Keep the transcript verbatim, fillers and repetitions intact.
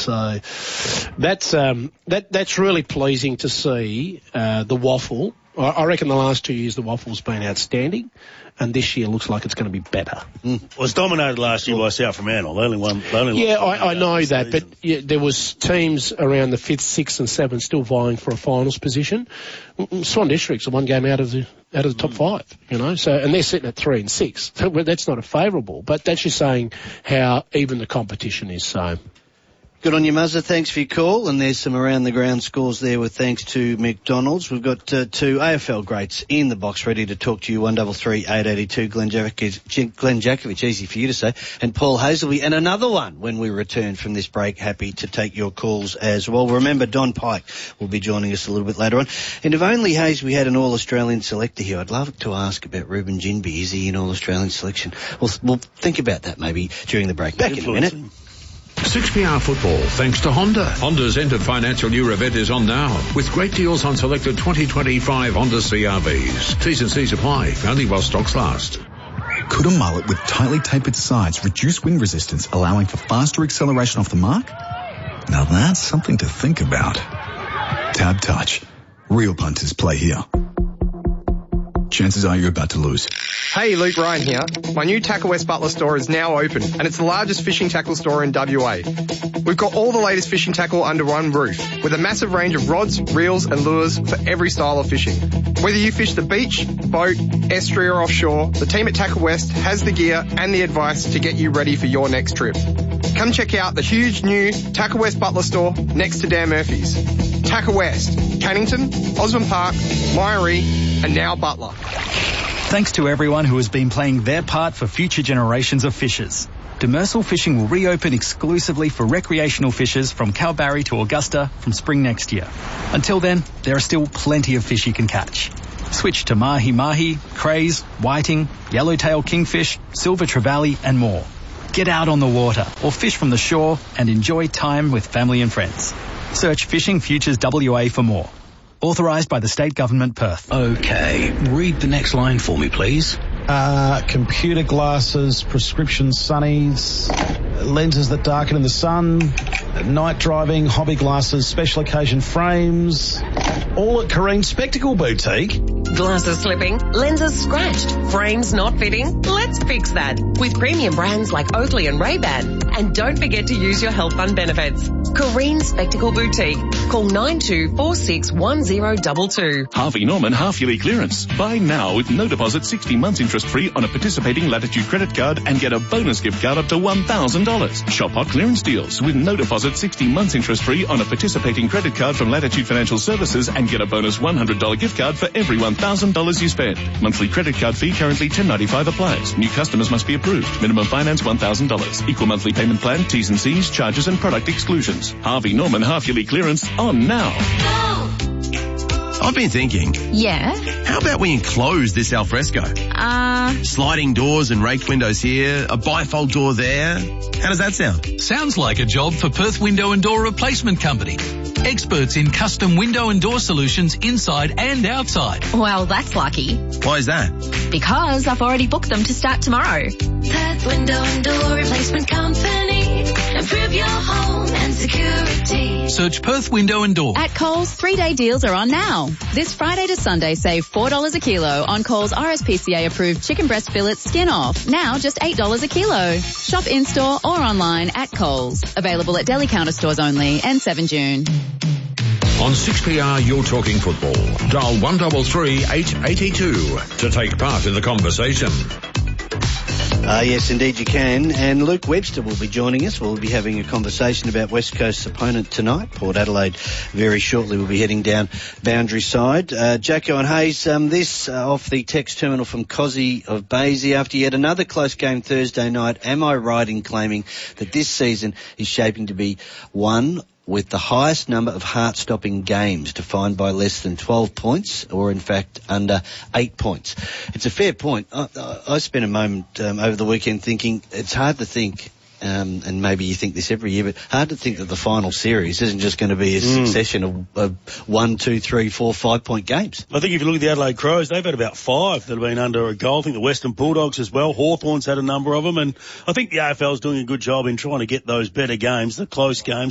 So that's um, that that's really pleasing to see uh, the waffle. I, I reckon the last two years the waffle's been outstanding, and this year looks like it's going to be better. Mm. It was dominated last year by South Fremantle. They only won. They only yeah, won I, I know that, season. but yeah, there was teams around the fifth, sixth, and seventh still vying for a finals position. Swan District's the one game out of the out of the top mm. five, you know. So and they're sitting at three and six. So that's not a favourable, but that's just saying how even the competition is. So. Good on you, Muzza. Thanks for your call. And there's some around-the-ground scores there with thanks to McDonald's. We've got uh, two A F L greats in the box ready to talk to you. one double three eight eight two, Glenn Jakovic, Glenn Jakovic, easy for you to say, and Paul Hazelby. And another one when we return from this break. Happy to take your calls as well. Remember, Don Pike will be joining us a little bit later on. And if only, Hayes, we had an All-Australian selector here, I'd love to ask about Ruben Ginbey. Is he in All-Australian selection? We'll, we'll think about that maybe during the break. Back in a minute. six P R Football, thanks to Honda. Honda's end of financial year event is on now, with great deals on selected twenty twenty-five Honda C R Vs. T's and C's apply, only while stocks last. Could a mullet with tightly tapered sides reduce wind resistance, allowing for faster acceleration off the mark? Now that's something to think about. Tab Touch. Real punters play here. Chances are you're about to lose. Hey, Luke Ryan here. My new Tackle West Butler store is now open, and it's the largest fishing tackle store in W A. We've got all the latest fishing tackle under one roof, with a massive range of rods, reels and lures for every style of fishing. Whether you fish the beach, boat, estuary or offshore, the team at Tackle West has the gear and the advice to get you ready for your next trip. Come check out the huge new Tackle West Butler store next to Dan Murphy's. Tackle West, Cannington, Osborne Park, Myrie and now Butler. Thanks to everyone who has been playing their part for future generations of fishers. Demersal Fishing will reopen exclusively for recreational fishers from Kalbarri to Augusta from spring next year. Until then, there are still plenty of fish you can catch. Switch to mahi-mahi, crays, whiting, yellowtail kingfish, silver trevally and more. Get out on the water or fish from the shore and enjoy time with family and friends. Search Fishing Futures W A for more. Authorised by the State Government, Perth. Okay, read the next line for me, please. Uh, computer glasses, prescription sunnies, lenses that darken in the sun, night driving, hobby glasses, special occasion frames, all at Kareen Spectacle Boutique. Glasses slipping, lenses scratched, frames not fitting? Let's fix that with premium brands like Oakley and Ray-Ban. And don't forget to use your health fund benefits. Kareen Spectacle Boutique. Call nine two four six one zero two two. Harvey Norman half-yearly clearance. Buy now with no deposit, sixty months interest-free on a participating Latitude credit card and get a bonus gift card up to one thousand dollars. Shop hot clearance deals with no deposit, sixty months interest-free on a participating credit card from Latitude Financial Services and get a bonus one hundred dollars gift card for every one thousand dollars you spend. Monthly credit card fee currently ten ninety-five applies. New customers must be approved. Minimum finance one thousand dollars. Equal monthly payment plan, T's and C's, charges and product exclusions. Harvey Norman half-yearly clearance on now. I've been thinking. Yeah? How about we enclose this alfresco? Uh... Sliding doors and raked windows here, a bifold door there. How does that sound? Sounds like a job for Perth Window and Door Replacement Company. Experts in custom window and door solutions inside and outside. Well, that's lucky. Why is that? Because I've already booked them to start tomorrow. Perth Window and Door Replacement Company. Improve your home and security. Search Perth Window and Door. At Coles, three-day deals are on now. This Friday to Sunday, save four dollars a kilo on Coles R S P C A-approved chicken breast fillets skin off. Now just eight dollars a kilo. Shop in-store or online at Coles. Available at deli counter stores only and seven June. On six P R, you're talking football. Dial one double three eight eight two to take part in the conversation. Uh, yes, indeed you can. And Luke Webster will be joining us. We'll be having a conversation about West Coast's opponent tonight. Port Adelaide very shortly will be heading down Boundary Side. Uh, Jacko and Hayes, um, this uh, off the text terminal from Cozzy of Basie. After yet another close game Thursday night, am I right in claiming that this season is shaping to be one with the highest number of heart-stopping games defined by less than twelve points, or in fact under eight points? It's a fair point. I, I, I spent a moment um, over the weekend thinking it's hard to think, um, and maybe you think this every year, but hard to think that the final series isn't just going to be a mm. succession of, of one, two, three, four, five-point games. I think if you look at the Adelaide Crows, they've had about five that have been under a goal. I think the Western Bulldogs as well. Hawthorn's had a number of them, and I think the A F L's doing a good job in trying to get those better games, the close games.